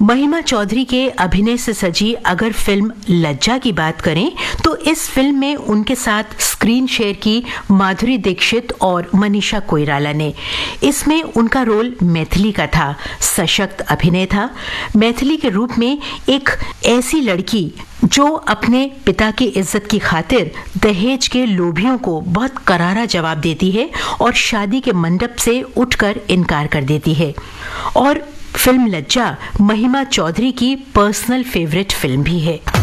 महिमा चौधरी के अभिनय से सजी अगर फिल्म लज्जा की बात करें तो इस फिल्म में उनके साथ स्क्रीन शेयर की माधुरी दीक्षित और मनीषा कोइराला ने। इसमें उनका रोल मैथिली का था। सशक्त अभिनय था। मैथिली के रूप में एक ऐसी लड़की जो अपने पिता की इज्जत की खातिर दहेज के लोभियों को बहुत करारा जवाब देती है और शादी के मंडप से उठकर इनकार कर देती है। और फिल्म लज्जा महिमा चौधरी की पर्सनल फेवरेट फिल्म भी है।